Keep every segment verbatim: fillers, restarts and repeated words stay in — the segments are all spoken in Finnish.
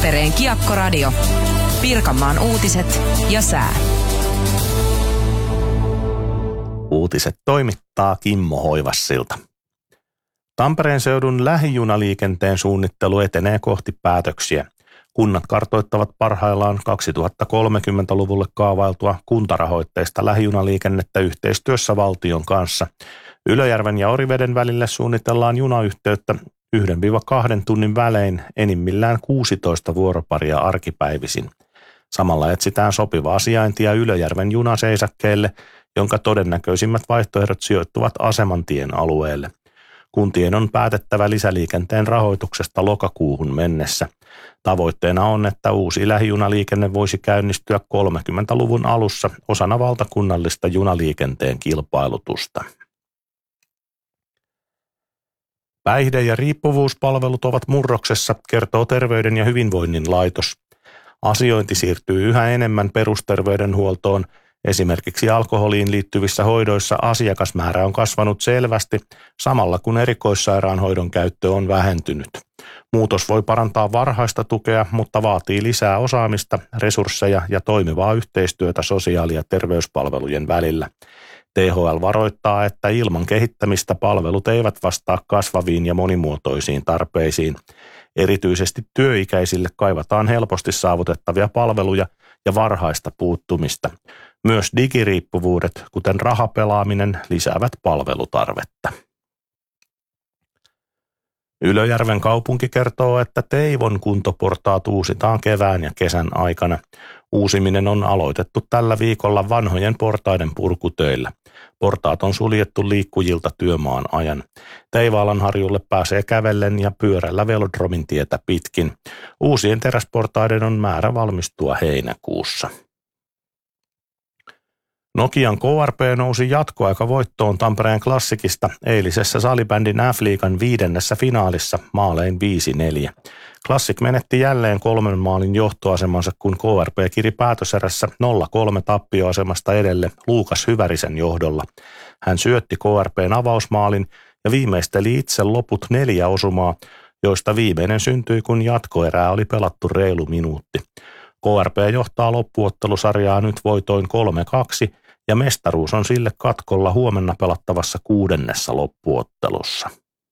Tampereen Kiekkoradio. Pirkanmaan uutiset ja sää. Uutiset toimittaa Kimmo Hoivassilta. Tampereen seudun lähijunaliikenteen suunnittelu etenee kohti päätöksiä. Kunnat kartoittavat parhaillaan kaksituhattakolmekymmentäluvulle kaavailtua kuntarahoitteista lähijunaliikennettä yhteistyössä valtion kanssa. Ylöjärven ja Oriveden välille suunnitellaan junayhteyttä yhden kahden tunnin välein enimmillään kuusitoista vuoroparia arkipäivisin. Samalla etsitään sopivaa sijaintia Ylöjärven junaseisakkeelle, jonka todennäköisimmät vaihtoehdot sijoittuvat Asemantien alueelle. Kuntien on päätettävä lisäliikenteen rahoituksesta lokakuuhun mennessä. Tavoitteena on, että uusi lähijunaliikenne voisi käynnistyä kolmekymmentäluvun alussa osana valtakunnallista junaliikenteen kilpailutusta. Päihde- ja riippuvuuspalvelut ovat murroksessa, kertoo Terveyden ja hyvinvoinnin laitos. Asiointi siirtyy yhä enemmän perusterveydenhuoltoon. Esimerkiksi alkoholiin liittyvissä hoidoissa asiakasmäärä on kasvanut selvästi, samalla kun erikoissairaanhoidon käyttö on vähentynyt. Muutos voi parantaa varhaista tukea, mutta vaatii lisää osaamista, resursseja ja toimivaa yhteistyötä sosiaali- ja terveyspalvelujen välillä. T H L varoittaa, että ilman kehittämistä palvelut eivät vastaa kasvaviin ja monimuotoisiin tarpeisiin. Erityisesti työikäisille kaivataan helposti saavutettavia palveluja ja varhaista puuttumista. Myös digiriippuvuudet, kuten rahapelaaminen, lisäävät palvelutarvetta. Ylöjärven kaupunki kertoo, että Teivon kuntoportaat uusitaan kevään ja kesän aikana. Uusiminen on aloitettu tällä viikolla vanhojen portaiden purkutöillä. Portaat on suljettu liikkujilta työmaan ajan. Teivaalanharjulle pääsee kävellen ja pyörällä velodromin tietä pitkin. Uusien teräsportaiden on määrä valmistua heinäkuussa. Nokian K R P nousi jatkoaikavoittoon Tampereen Klassikista eilisessä salibändin F-liigan viidennessä finaalissa maalein viisi neljä. Classic menetti jälleen kolmen maalin johtoasemansa, kun K R P kiri päätöserässä nolla kolme tappioasemasta edelle Luukas Hyvärisen johdolla. Hän syötti K R P:n avausmaalin ja viimeisteli itse loput neljä osumaa, joista viimeinen syntyi, kun jatkoerää oli pelattu reilu minuutti. K R P johtaa loppuottelusarjaa nyt voitoin kolme kaksi ja mestaruus on sille katkolla huomenna pelattavassa kuudennessa loppuottelussa.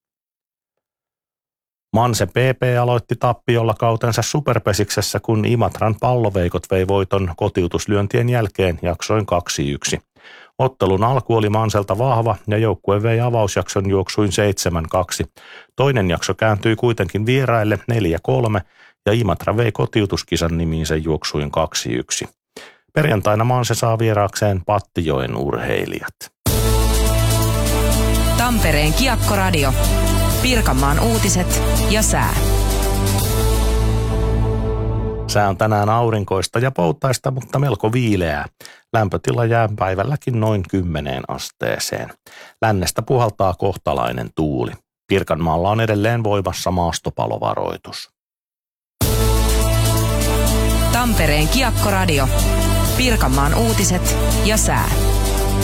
Manse P P aloitti tappiolla kautensa Superpesiksessä, kun Imatran palloveikot vei voiton kotiutuslyöntien jälkeen jaksoin kaksi yksi. Ottelun alku oli Manselta vahva ja joukkue vei avausjakson juoksuin seitsemän kaksi. Toinen jakso kääntyi kuitenkin vieraille neljä kolme ja Imatra vei kotiutuskisan nimiinsä juoksuin kaksi yksi. Perjantaina Manse saa vieraakseen Pattijoen urheilijat. Tampereen Kiekkoradio. Pirkanmaan uutiset ja sää. Sää on tänään aurinkoista ja poutaista, mutta melko viileää. Lämpötila jää päivälläkin noin kymmeneen asteeseen. Lännestä puhaltaa kohtalainen tuuli. Pirkanmaalla on edelleen voimassa maastopalovaroitus. Tampereen Kiekkoradio. Pirkanmaan uutiset ja sää.